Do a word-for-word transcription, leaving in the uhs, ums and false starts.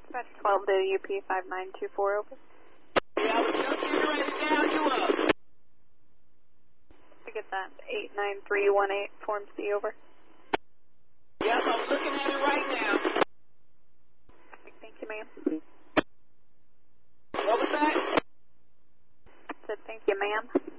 Dispatch twelve to U P five nine two four, over. Yeah, I was just getting ready to down you up. I get that eight nine three one eight, Form C, over. Yep, I'm looking at it right now. Thank you, ma'am. What was that? I said thank you, ma'am.